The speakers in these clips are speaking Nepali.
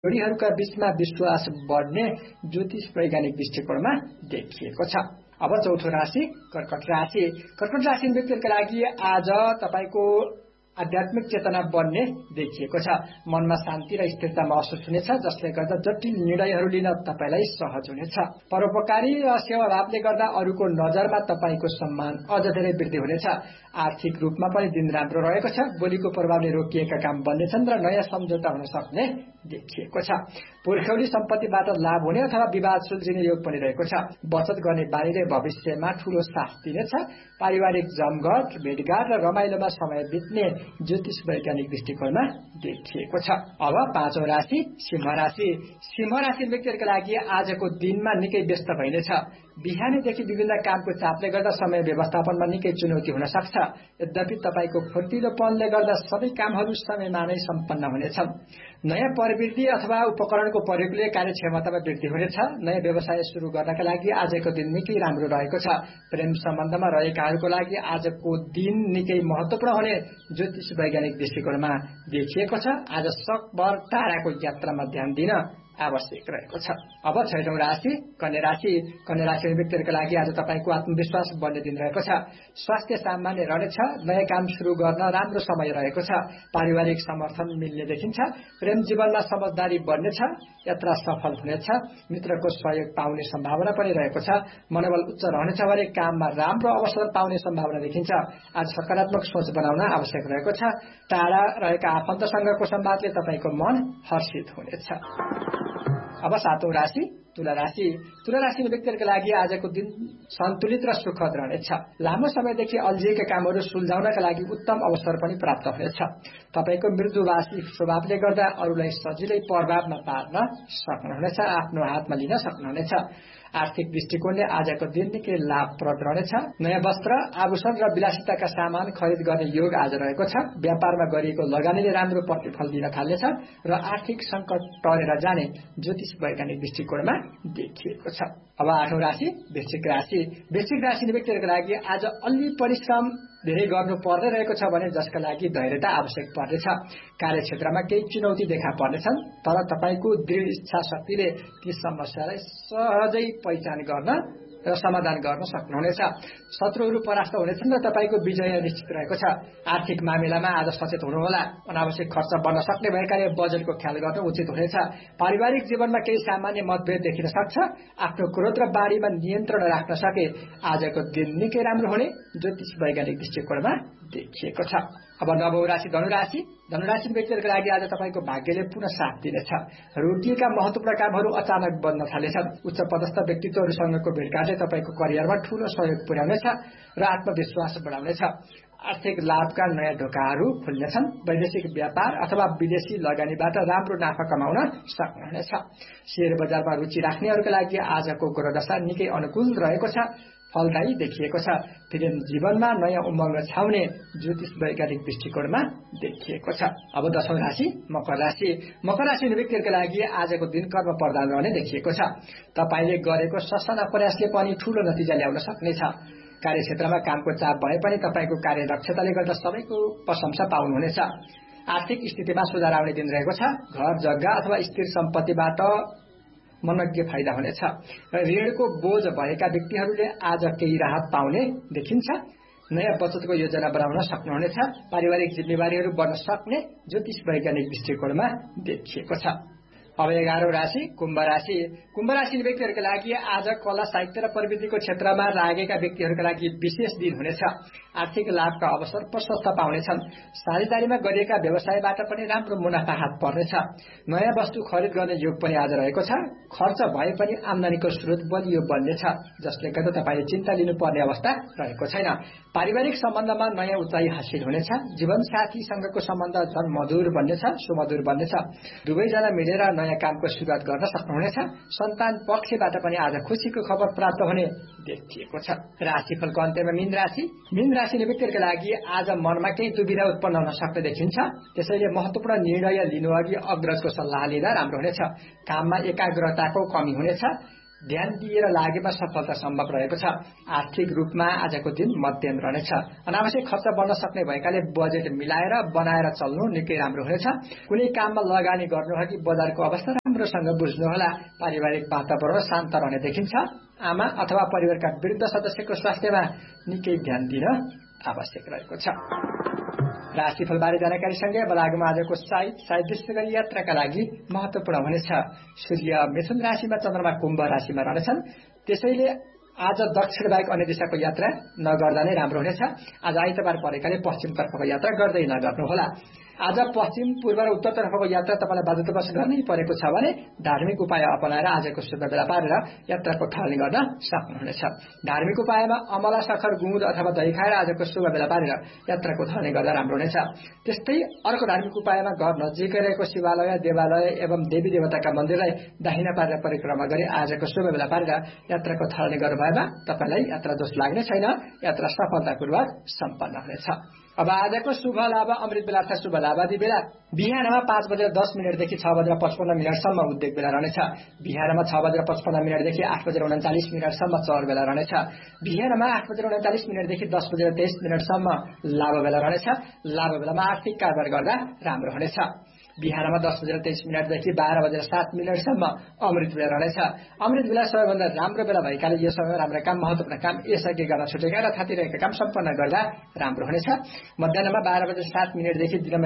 जोडीहरूका बीचमा विश्वास बढ्ने ज्योतिष वैज्ञानिक दृष्टिकोणमा देखिएको छ। अब चौथो राशि कर्कट राशि। कर्कट राशि व्यक्तिहरूका लागि आज तपाईको आध्यात्मिक चेतना बढ्ने देखिएको छ। मनमा शान्ति र स्थिरता महसुस हुनेछ, जसले गर्दा जटिल निर्णयहरू लिन तपाईलाई सहज हुनेछ। परोपकारी र सेवाभावले गर्दा अरूको नजरमा तपाईको सम्मान अझ धेरै वृद्धि हुनेछ। आर्थिक रूपमा पनि दिन राम्रो रहेको छ। बोलीको प्रभावले रोकिएका काम बन्नेछन् र नयाँ सम्झौता हुन सक्ने देखिएको छ। पुर्खौली सम्पत्तिबाट लाभ हुने अथवा विवाद सुल्झिने योग पनि रहेको छ। बचत गर्ने बानीले भविष्यमा ठूलो साथ दिनेछ। पारिवारिक जमघट, भेटघाट र रमाइलोमा समय बित्ने ज्योतिष वैज्ञानिक दृष्टिकोणमा देखिएको छ। अब पाँचौं राशि सिंह राशि। सिंह राशि व्यक्तिहरूका लागि आजको दिनमा निकै व्यस्त भइनेछ। बिहानैदेखि विभिन्न कामको चापले गर्दा समय व्यवस्थापनमा निकै चुनौती हुन सक्छ। यद्यपि तपाईको फुर्तिलोपनले गर्दा सबै कामहरू समयमा नै सम्पन्न हुनेछन्। नयाँ प्रविधि अथवा उपकरणको प्रयोगले कार्यक्षमतामा वृद्धि हुनेछ। नयाँ व्यवसाय सुरु गर्नका लागि आजको दिन निकै राम्रो रहेको छ। प्रेम सम्बन्धमा रहेकाहरूको लागि आजको दिन निकै महत्वपूर्ण हुने ज्योतिष वैज्ञानिक दृष्टिकोणमा देखिएको छ। आज सकभर टाढाको यात्रामा ध्यान दिन आवश्यक रहेको छ। अब छैटौं राशि कन्या राशि। कन्या राशि व्यक्तिहरूका लागि आज तपाईको आत्मविश्वास बढ्ने दिन रहेको छ। स्वास्थ्य सामान्य रहनेछ। नयाँ काम सुरु गर्न राम्रो समय रहेको छ। पारिवारिक समर्थन मिल्ने देखिन्छ। प्रेम जीवनमा समझदारी बढ्नेछ। यात्रा सफल हुनेछ। मित्रको सहयोग पाउने सम्भावना पनि रहेको छ। मनोबल उच्च रहनेछ भने काममा राम्रो अवसर पाउने सम्भावना देखिन्छ। आज सकारात्मक सोच बनाउन आवश्यक रहेको छ। टाढा रहेका आफन्तसँगको संवादले तपाईको मन हर्षित हुनेछ। अब सातौं राशि तुला राशि। तुला राशि व्यक्तिहरूका लागि आजको दिन सन्तुलित र सुखद रहनेछ। लामो समयदेखि अल्झिएका कामहरू सुल्झाउनका लागि उत्तम अवसर पनि प्राप्त हुनेछ। तपाईको मृदुभाषी स्वभावले गर्दा अरूलाई सजिलै प्रभावमा पार्न सक्नुहुनेछ, आफ्नो हातमा लिन सक्नुहुनेछ। आर्थिक दृष्टिकोणले आजको दिन निकै लाभप्रद रहनेछ। नयाँ वस्त्र, आभूषण र विलासिताका सामान खरिद गर्ने योग आज रहेको छ। व्यापारमा गरिएको लगानीले राम्रो प्रतिफल दिन थाल्नेछ र आर्थिक संकट टरेर जाने ज्योतिष वैज्ञानिक दृष्टिकोणमा देखिएको छ। अब आठौं राशि वृश्चिक राशि। वृश्चिक राशि व्यक्तिहरूका लागि आज अलि परिश्रम धेरै गर्नु पर्ने रहेको छ भने जसका लागि धैर्यता आवश्यक पर्नेछ। कार्यक्षेत्रमा केही चुनौती देखा पर्नेछन्, तर तपाईको दृढ इच्छा शक्तिले ती समस्यालाई सहजै पहिचान गर्न र समाधान गर्न सक्नुहुनेछ। शत्रुहरू परास्त हुनेछन् र तपाईको विजय निश्चित रहेको छ। आर्थिक मामिलामा आज सचेत हुनुहोला। अनावश्यक खर्च बढ्न सक्ने भएकाले बजेटको ख्याल गर्न उचित हुनेछ। पारिवारिक जीवनमा केही सामान्य मतभेद देखिन सक्छ। आफ्नो क्रोध र बाढीमा नियन्त्रण राख्न सके आजको दिन निकै राम्रो हुने ज्योतिष वैज्ञानिक दृष्टिकोणमा देखिएको छ। अब नवौं राशि धनुराशि। धनुराशि व्यक्तिहरूका लागि आज तपाईको भाग्यले पुनः साथ दिनेछ। रोकिएका महत्वपूर्ण कामहरू अचानक बन्न थालेछन्। उच्च पदस्थ व्यक्तित्वहरूसँगको भेटघाटले तपाईको करियरमा ठूलो सहयोग पुर्याउनेछ र आत्मविश्वास बढाउनेछ। आर्थिक लाभका नयाँ ढोकाहरू खुल्नेछन्। वैदेशिक व्यापार अथवा विदेशी लगानीबाट राम्रो नाफा कमाउन सक्नुहुनेछ। शेयर बजारमा रुचि राख्नेहरूका लागि आजको ग्रहदशा निकै अनुकूल रहेको छ, फलदायी देखिएको छ। प्रेम जीवनमा नयाँ उमंग छाउने ज्योतिष वैज्ञानिक दृष्टिकोणमा देखिएको छ। अब 10औं राशि मकर राशि। मकर राशि व्यक्तिहरूका लागि आजको दिन कर्म प्रधान रहने देखिएको छ। तपाईले गरेको ससाना प्रयासले पनि ठूलो नतिजा ल्याउन सक्नेछ। कार्यक्षेत्रमा कामको चाप भए पनि तपाईको कार्यदक्षताले गर्दा सबैको प्रशंसा पाउनुहुनेछ। आर्थिक स्थितिमा सुधार आउने दिन रहेको छ। घर जग्गा अथवा स्थिर सम्पत्तिबाट मनज्ञ फाइदा हुनेछ। ऋणको बोझ भएका व्यक्तिहरूले आज केही राहत पाउने देखिन्छ। नयाँ बचतको योजना बनाउन सक्नुहुनेछ। पारिवारिक जिम्मेवारीहरू बढ्न सक्ने ज्योतिष वैज्ञानिक दृष्टिकोणमा देखिएको छ। अब 11औं राशि कुम्भ राशि। कुम्भ राशि व्यक्तिहरूका लागि आज कला, साहित्य र प्रविधिको क्षेत्रमा लागेका व्यक्तिहरूका लागि विशेष दिन हुनेछ। आर्थिक लाभका अवसर प्रशस्त पाउनेछन्। साझेदारीमा गरिएका व्यवसायबाट पनि राम्रो मुनाफा हात पर्नेछ। नयाँ वस्तु खरिद गर्ने योग पनि आज रहेको छ। खर्च भए पनि आम्दानीको स्रोत बलियो बन्नेछ, जसले गर्दा तपाईले चिन्ता लिनुपर्ने अवस्था रहेको छैन। पारिवारिक सम्बन्धमा नयाँ उचाइ हासिल हुनेछ। जीवनसाथीसँगको सम्बन्ध झन मधुर बन्नेछ, सुमधुर बन्नेछ। दुवैजना मिलेर नयाँ कामको सुरुवात गर्न सक्नुहुनेछ। सन्तान पक्षबाट पनि आज खुशीको खबर प्राप्त हुने देखिएको छ। राशिफलको अन्त्यमा मीन राशि। मीन राशि व्यक्तिहरूका लागि आज मनमा केही दुविधा उत्पन्न हुन सक्ने देखिन्छ। त्यसैले महत्वपूर्ण निर्णय लिनु अघि अग्रजको सल्लाह लिँदा राम्रो हुनेछ। काममा एकाग्रताको कमी हुनेछ। ध्यान दिएर लागेमा सफलता सम्भव रहेको छ। आर्थिक रूपमा आजको दिन मध्यम रहनेछ। अनावश्यक खर्च बढ्न सक्ने भएकाले बजेट मिलाएर बनाएर चल्नु निकै राम्रो हुनेछ। कुनै काममा लगानी गर्नुहोगी बजारको अवस्था राम्रोसँग बुझ्नुहोला। पारिवारिक वातावरण शान्त रहने देखिन्छ। आमा अथवा परिवारका वृद्ध सदस्यको स्वास्थ्यमा निकै ध्यान दिन आवश्यक रहेको छ। राशिफलबारे जानकारीसँगै अब लागौँ आजको साइड विशेष गरी यात्राका लागि महत्वपूर्ण हुनेछ। सूर्य मिथुन राशिमा, चन्द्रमा कुम्भ राशिमा रहनेछन्। त्यसैले आज दक्षिण बाहेक अन्य दिशाको यात्रा नगर्दा नै राम्रो हुनेछ। आज आइतबार परेकाले पश्चिमतर्फको यात्रा गर्दै नगर्नुहोला। आज पश्चिम, पूर्व र उत्तरतर्फको यात्रा तपाईलाई बाध्यतावश गर्नै परेको छ भने धार्मिक उपाय अपनाएर आजको शुभ बेला पारेर यात्राको थालनी गर्न सक्नुहुनेछ। धार्मिक उपायमा अमला, सखर, गुँड अथवा दही खाएर आजको शुभ बेला पारेर यात्राको थालनी गर्दा राम्रो हुनेछ। त्यस्तै अर्को धार्मिक उपायमा घर नजिकै रहेको शिवालय, देवालय एवं देवी देवताका मन्दिरलाई दाहिना पारेर परिक्रमा गरी आजको शुभ बेला पारेर यात्राको थालनी गर्नु भएमा तपाईलाई यात्रा दोष लाग्ने छैन। यात्रा सफलतापूर्वक सम्पन्न हुनेछ। अब आजको शुभ लाभ अमृत बेला अर्थात शुभ लाभादी बेला बिहानमा 5:10 देखि 6:55 उद्योग बेला रहनेछ। बिहानमा 6:55 देखि 8:39 चौर बेला रहनेछ। बिहानमा 8:39 देखि 10:23 लाभ बेला रहनेछ। लाभ बेलामा आर्थिक कारोबार गर्दा राम्रो हुनेछ। बिहानमा 10:23 देखि 12:07 अमृत बेला रहनेछ। अमृत बेला सबैभन्दा राम्रो बेला भएकाले यो समयमा राम्रो काम, महत्वपूर्ण काम यसअघि गर्न छुटेका र थातिरहेका काम सम्पन्न गर्दा राम्रो हुनेछ। मध्याहमा 12:07 देखि दिनमा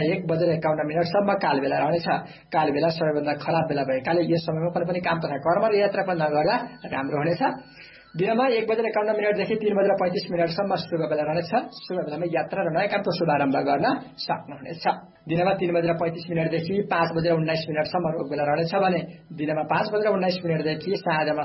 1:51 काल बेला रहनेछ। काल बेला सबैभन्दा खराब बेला भएकाले यस समयमा कुनै पनि काम तथा कर्म र यात्रा पनि नगर्दा राम्रो हुनेछ। दिनमा 1:51 देखि 3:35 शुभ बेला रहनेछ। शुभ बेलामा यात्रा र नयाँ कामको शुभारम्भ गर्न सक्नुहुनेछ। दिनमा 3:35 देखि 5:19 रोग बेला रहनेछ भने दिनमा 5:19 देखि साँझमा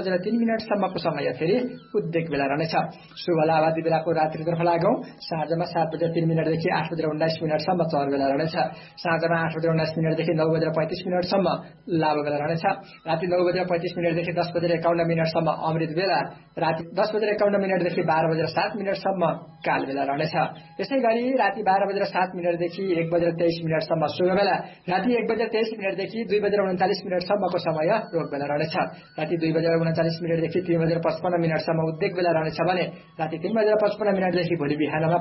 7:03 समय फेरि उद्योग बेला रहनेछ। शुभ लाभादी बेलाको रात्रितर्फ लागौं। साँझमा 7:03 देखि 8:19 चौर बेला रहनेछ। साँझमा 8:19 देखि 9:35 लाभ बेला रहनेछ। राति 9:35 देखि 10:51 अमृत बेला। राति 10:51 देखि 12:07 काल बेला रहनेछ। यसै गरी राति 12:07 देखि 1:23 शुभ बेला। राति 1:23 देखि 2:39 समय रोग बेला रहनेछ। राति 2:39 देखि 3:55 उद्योग बेला रहनेछ भने राति 3:55 देखि भोलि बिहानमा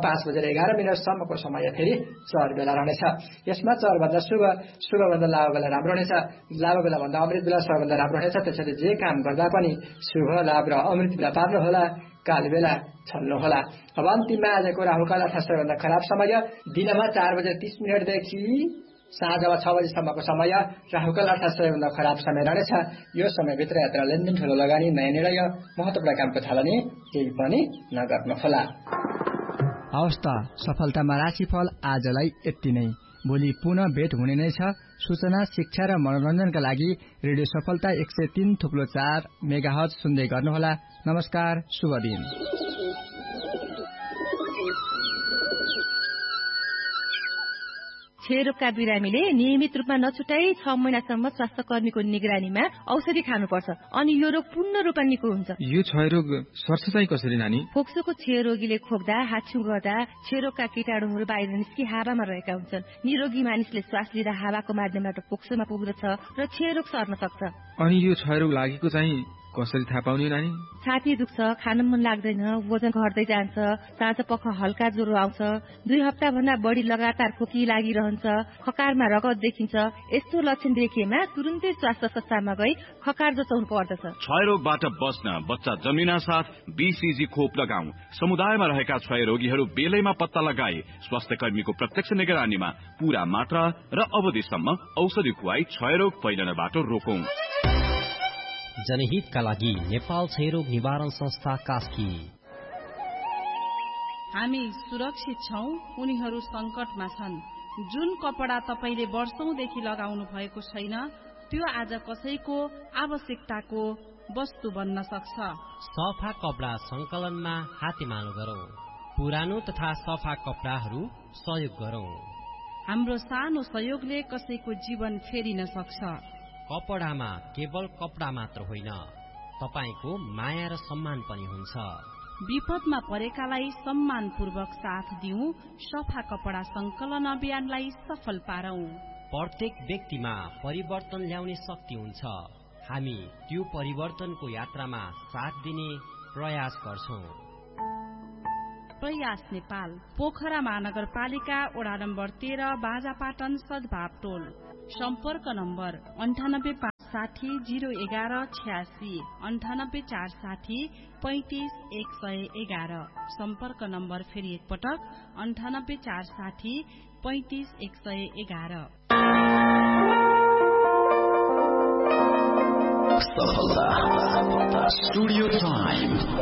5:11 समय फेरि चौर बेला रहनेछ। यसमा चौरभन्दा शुभभन्दा लाभ बेला राम्रो हुनेछ। लाभ बेला भन्दा अमृत बेला सबभन्दा राम्रो हुनेछ। त्यसैले जे काम गर्दा पनि शुभ लाभ र अमृत बेला पार्नुहोला, काल बेला छल्नुहोला। अब अन्तिममा आजको राहुकाल अर्थात् सबैभन्दा खराब समय दिनमा 4:30 देखि साँझमा 6 समय राहुकाल अर्थात् सबैभन्दा खराब समय रहनेछ। यो समयभित्र यात्रा, लेनदेन, ठूलो लगानी, नयाँ निर्णय, महत्वपूर्ण कामको थालनी केही पनि नगर्नुहोला। हवस् त, सफलतामा राशिफल आजलाई यति नै। भोलि पुनः भेट हुने नै छ। सूचना, शिक्षा र मनोरञ्जनका लागि रेडियो सफलता 103.4 मेगाहर्ज सुन्दै गर्नुहोला। नमस्कार, शुभ दिन। क्षयरोगका बिरामीले नियमित रूपमा नछुटाई 6 महिनासम्म स्वास्थ्य कर्मीको निगरानीमा औषधि खानुपर्छ अनि यो रोग पूर्ण रूपमा निको हुन्छ। यो क्षयरोग सर्छ चाहिँ कसरी नानी? फोक्सोको क्षयरोगीले खोक्दा, हाछ्यु गर्दा क्षयरोगका कीटाणुहरू बाहिर निस्कि हावामा रहेका हुन्छन्। निरोगी मानिसले श्वास लिँदा हावाको माध्यमबाट फोक्सोमा पुग्दछ र क्षयरोग सर्न सक्छ। अनि यो क्षयरोग लागेको चाहिँ कसरी थाहा पाउने नानी? छाती दुख्छ, खान मन लाग्दैन, वजन घट्दै जान्छ, साँझ पख हल्का ज्वरो आउँछ, 2 हप्ता भन्दा बढी लगातार खोकी लागिरहन्छ, खकारमा रगत देखिन्छ। यस्तो लक्षण देखिएमा तुरुन्तै स्वास्थ्य संस्थामा गई खकार जचाउनु पर्दछ। क्षयरोगबाट बच्न बच्चा जन्मिना साथ बीसीजी खोप लगाऊ। समुदायमा रहेका क्षयरोगीहरू बेलैमा पत्ता लगाए स्वास्थ्य कर्मीको प्रत्यक्ष निगरानीमा पूरा मात्रा र अवधिसम्म औषधि खुवाई क्षयरोग फैलनबाट रोकौं। जनहितका लागि नेपाल क्षयरोग निवारण संस्था कास्की। हामी सुरक्षित छौं, उनीहरू संकटमा छन्। जुन कपडा तपाईले वर्षौंदेखि लगाउनु भएको छैन त्यो आज कसैको आवश्यकताको वस्तु बन्न सक्छ। सफा कपडा संकलनमा हातेमालो गरौं। पुरानो तथा सफा कपडाहरू सहयोग गरौं। हाम्रो सानो सहयोगले कसैको जीवन फेरिन सक्छ। कपडामा केवल कपडा मात्र होइन, तपाईको माया र सम्मान पनि हुन्छ। विपदमा परेकालाई सम्मानपूर्वक साथ दिउँ। सफा कपडा संकलन अभियानलाई सफल पारौं। प्रत्येक व्यक्तिमा परिवर्तन ल्याउने शक्ति हुन्छ। हामी त्यो परिवर्तनको यात्रामा साथ दिने प्रयास गर्छौं। प्रयास नेपाल, पोखरा महानगरपालिका, वडा नम्बर 13, बाजापाटन, सद्भाव टोल। सम्पर्क नम्बर 9856001186, 9846035111। सम्पर्क नम्बर फेरि एकपटक 9846035111। Studio time.